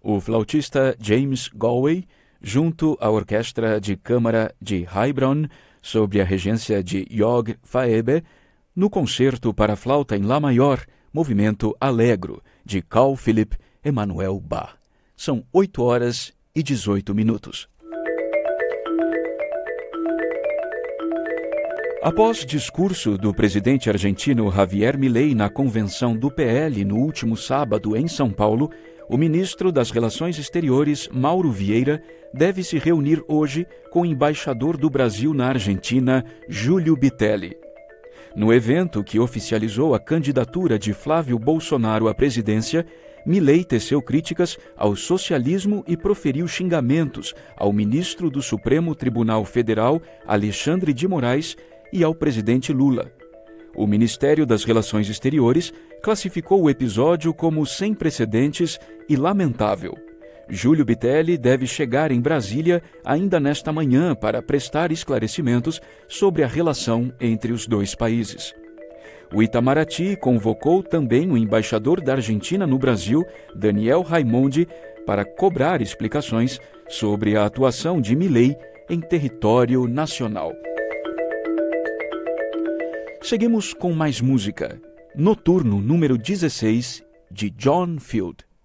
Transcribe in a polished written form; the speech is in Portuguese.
O flautista James Galway, junto à Orquestra de Câmara de Heilbronn, sob a regência de Jörg Faebe, no concerto para flauta em Lá maior, movimento Allegro, de Carl Philipp Emanuel Bach. São 8h18. Após discurso do presidente argentino Javier Milei na convenção do PL no último sábado em São Paulo, o ministro das Relações Exteriores, Mauro Vieira, deve se reunir hoje com o embaixador do Brasil na Argentina, Júlio Bitelli. No evento que oficializou a candidatura de Flávio Bolsonaro à presidência, Milei teceu críticas ao socialismo e proferiu xingamentos ao ministro do Supremo Tribunal Federal, Alexandre de Moraes, e ao presidente Lula. O Ministério das Relações Exteriores classificou o episódio como sem precedentes e lamentável. Júlio Bitelli deve chegar em Brasília ainda nesta manhã para prestar esclarecimentos sobre a relação entre os dois países. O Itamaraty convocou também o embaixador da Argentina no Brasil, Daniel Raimondi, para cobrar explicações sobre a atuação de Milei em território nacional. Seguimos com mais música. Noturno número 16, de John Field.